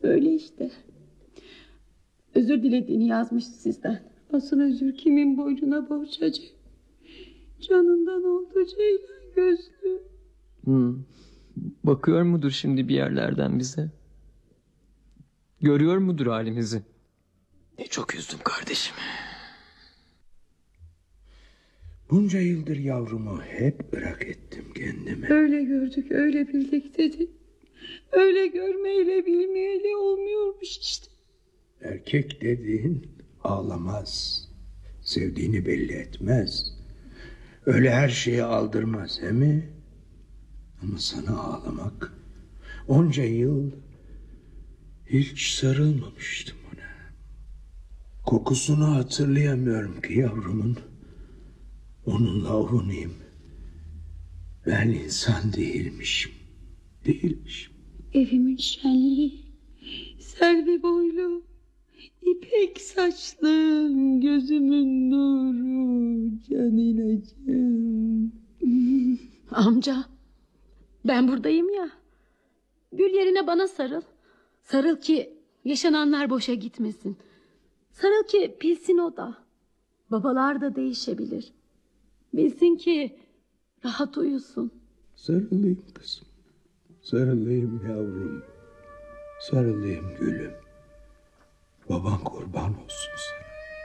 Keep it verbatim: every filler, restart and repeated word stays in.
Öyle işte. Özür dilediğini yazmış sizden. Asıl özür kimin boynuna borç acı? Canından oldu Ceylan gözlü. Hmm. Bakıyor mudur şimdi bir yerlerden bize? Görüyor mudur halimizi? Ne çok üzdüm kardeşim. Bunca yıldır yavrumu hep bırak ettim kendime. Öyle gördük, öyle bildik dedi. Öyle görmeyle bilmeyle olmuyormuş işte. Erkek dediğin ağlamaz. Sevdiğini belli etmez. Öyle her şeyi aldırmaz, he mi? Ama sana ağlamak, onca yıl hiç sarılmamıştım ona. Kokusunu hatırlayamıyorum ki yavrumun. Onunla ovunayım. Ben insan değilmişim. Değilmişim. Evimin şenliği, selvi boylu, ipek saçlı, gözümün nuru, can ilacım. Amca, ben buradayım ya. Gül yerine bana sarıl. Sarıl ki yaşananlar boşa gitmesin. Sarıl ki bilsin o da. Babalar da değişebilir. Bilsin ki rahat uyusun. Sarılayım kızım. Sarılayım yavrum. Sarılayım gülüm. Baban kurban olsun.